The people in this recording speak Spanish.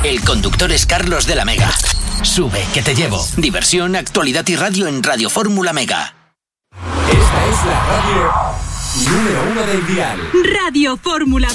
El conductor es Carlos de la Mega. Sube, que te llevo. Diversión, actualidad y radio en Radio Fórmula Mega. Esta es la radio número 1 del dial. Radio Fórmula